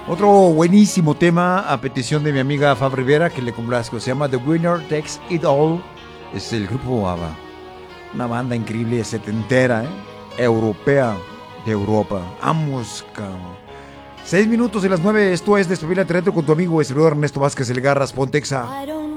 Otro buenísimo tema a petición de mi amiga Fab Rivera que le complazco. Se llama The Winner Takes It All. Es el grupo ABBA. Una banda increíble, setentera, europea, de Europa. Vamos, cabrón. 6 minutos y las 9. Esto es Despabila Teatro con tu amigo el servidor Ernesto Vázquez El Garras Pontexa.